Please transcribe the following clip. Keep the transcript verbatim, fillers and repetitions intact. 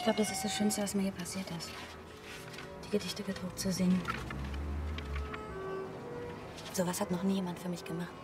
glaube, das ist das Schönste, was mir hier passiert ist. Die Gedichte gedruckt zu sehen. Sowas hat noch nie jemand für mich gemacht.